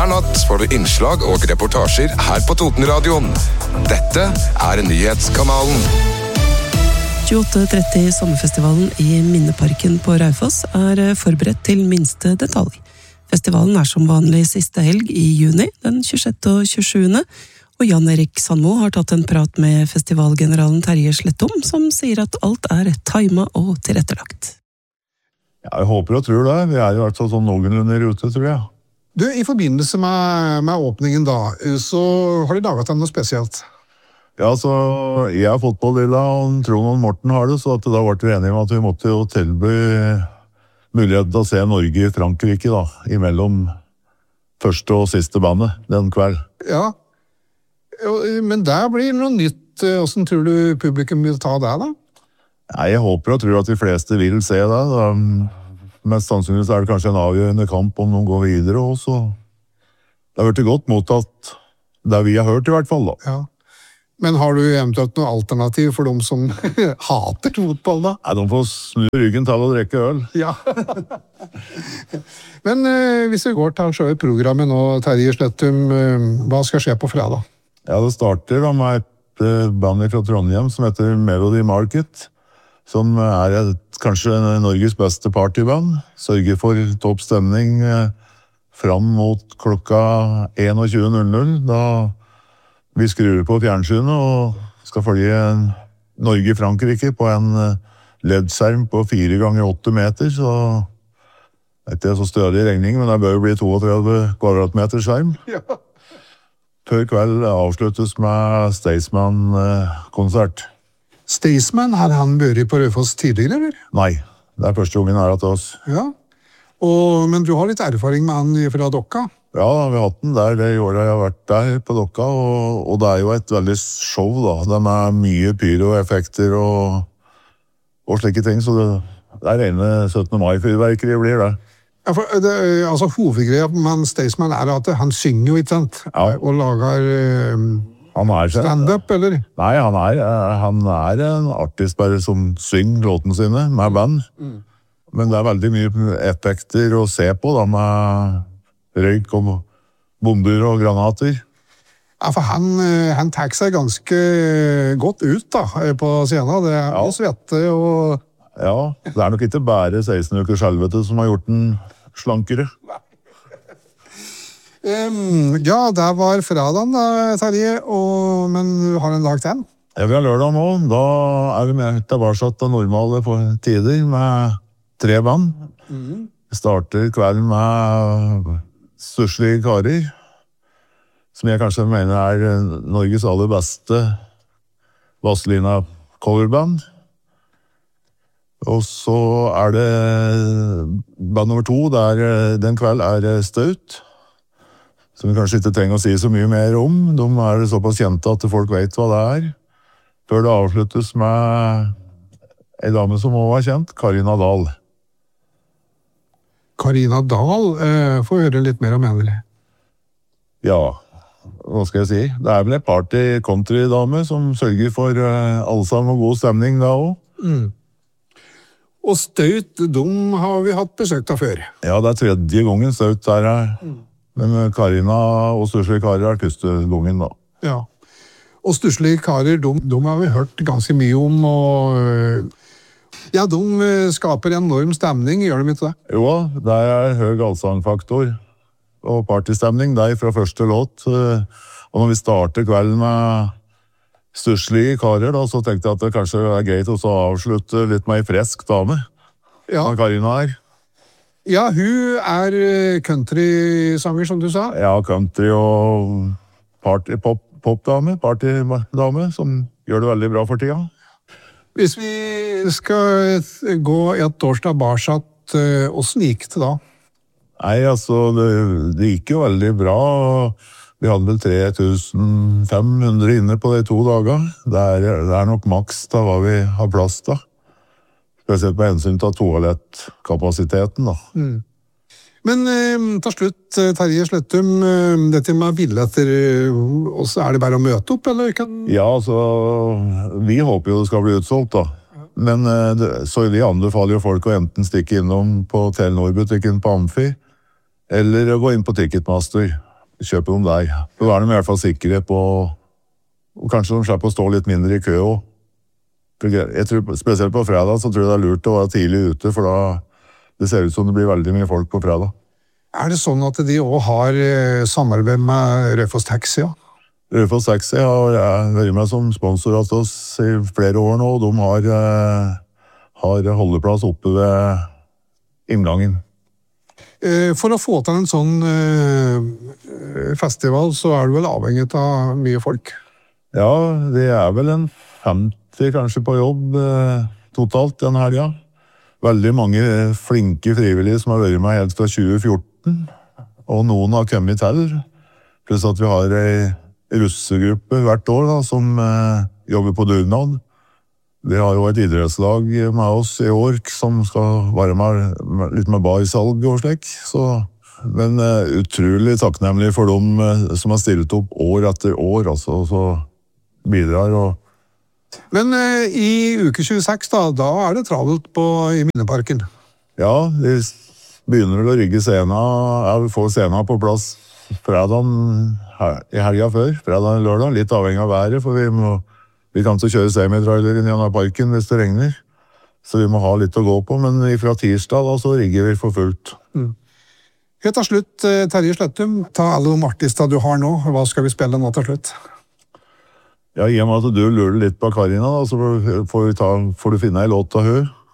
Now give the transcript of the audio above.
Hver natt får du innslag og reportasjer her på Totenradioen. Dette nyhetskanalen. 28.30 Sommerfestivalen i Minneparken på Raufoss forberedt til minste detalj. Festivalen som vanlig siste helg i juni, den 26. og 27. Og Jan Erik Sandmo har tatt en prat med festivalgeneralen Terje Slettum, som sier at alt timet og tilrettelagt. Ja, jeg håper og tror det. Vi jo i hvert fall sånn noenlunde i rute, tror jeg. Du, i forbindelse med åpningen da, så har de laget noe spesielt. Ja, så jeg har fotball-lilla, og Trond og Morten har det, så at da ble vi enige om at vi måtte jo tilby muligheten til å se Norge i Frankrike da, imellom første og siste bandet den kveld. Ja, men der blir noe nytt. Hvordan tror du publikum vil ta det da? Nei, jeg håper og tror at de fleste vil se det. Mest sannsynligvis det kanskje en avgjørende kamp om noen går videre også. Det har vært godt mottatt det vi har hørt i hvert fall da. Ja. Men har du eventuelt noe alternativ for dem som hater fotball da? Nei, de får snu ryggen til å drikke øl. Ja. Men hvis vi går til selve programmet nå, Terje Slettum, hva skal skje på fredag? Ja, det starter da med et band fra Trondheim som heter Melody Market, som kanskje Norges beste partyband. Sørger for topp stemning fram mot klokka 21.00, da vi skrur på fjernsynet og skal følge Norge i Frankrike på en LED-skjerm på 4 ganger 8 meter, så det ikke så stødig regning, men det bør jo bli 32 kvadratmeter skjerm. Ja. Før kveld avsluttes med Staysman-konsert. Staysman, har han vært på Raufoss tidligere, eller? Nei, det første gangen her til oss. Ja, men du har litt erfaring med han fra Dokka? Ja, vi har hatt den der det året jeg har vært der på Dokka, og det jo et veldig show da. Det mye pyroeffekter og slike ting, så det rene 17. mai-fyrverkeri blir det. Ja, for altså hovedgreia med Staysman at han synger jo, ikke sant? Ja. Og lager stand-up, eller? Nei, han en artist bare som synger låten sine med band. Men det veldig mye effekter å se på da, med røyk og bomber og granater. Ja, for han tar seg ganske godt ut da, på scenen. Det mye svette og... Ja, det nok ikke bare 16 ukers helvete som har gjort den slankere. Ja, det var fredagen da, Terje, men du har en dag til? Ja, vi har lørdag nå. Da vi med tilbake til normale tider med 3 band. Vi starter kvelden med Stusslige Karer, som jeg kanskje mener Norges aller beste Vazelina-coverband. Og så det band nummer 2, den kveld Staut, som vi kanskje ikke trenger å si så mye mer om. De såpass kjente at folk vet hva det før det avsluttes med en dame som også kjent, Karina Dahl. Karina Dahl, får høre litt mer om henne. Ja, hva skal jeg si? Det vel en party-country-dame som sørger for allsang og god stemning da også. Og Staut, de har vi hatt besøkt av før. Ja, det 3. gangen Staut men Karina og Stusslige Karer første gangen da. Ja, og Stusslige Karer, de har vi hørt ganske mye om, og ja, de skaper enorm stemning, gjør de ikke det? Jo, det høy allsangfaktor og partystemning der fra første låt, og når vi starter kvelden med Stusslige Karer, da, så tenkte jeg at det kanskje greit å avslutte litt med en fresk dame. Ja. Karina Ja, hun country-sanger, som du sa. Ja, country og pop-dame, partydame, som gjør det veldig bra for tida. Hvis vi skal gå et års tilbake, hvordan gikk det da? Nei, altså, det gikk jo veldig bra, vi hadde vel 3500 inne på de 2 dagene. Det nok maks da hva vi har plass da. Spesielt på hensyn til toalettkapasiteten da. Men til slutt, Terje Slettum, dette med billetter, også det bare å møte opp, eller? Ja, altså, vi håper jo det skal bli utsolgt da. Men så vi anbefaler jo folk å enten stikke innom på Telenor-butikken på Amfi, eller gå inn på Ticketmaster. kjøper de der. Da er de i hvert fall sikre på, og kanskje de slipper å stå litt mindre i kø også. Jeg tror, spesielt på fredag så tror jeg det er lurt å være tidlig ute, for da det ser ut som det blir veldig mye folk på fredag. Er det sånn at de også har samarbeid med Raufoss Taxi? Ja? Raufoss Taxi har vært med som sponsor av oss i flere år nå, og de har holdeplass oppe ved inngangen. For å få til en sånn festival, så er du vel avhengig av mye folk? Ja, det er vel en 50 kanskje på jobb totalt den helga. Veldig mange flinke frivillige som har vært med helt fra 2014, og noen har kommet til. Pluss at vi har en russegruppe hvert år da, som jobber på dugnad. Vi har jo et idrettslag med oss i år som skal være med litt med barsalg og slik. Men utrolig takknemlig for dem som har stilt opp år etter år, altså, så bidrar. Men i uke 26 da er det travelt i Minneparken? Ja, vi begynner vel å rigge scenen. Jeg får scenen på plass fredagen i helga før, fredagen lørdag, litt avhengig av været, for vi kan ikke kjøre semitrailer inn gjennom parken hvis det regner. Så vi må ha litt å gå på, men fra tirsdag da, så rigger vi for fullt. Helt til slutt, Terje Slettum, ta alle de artister du har nå. Hva skal vi spille nå til slutt? Ja, i og med at du lurer litt på Karina, da, så får du finne en låt av hun.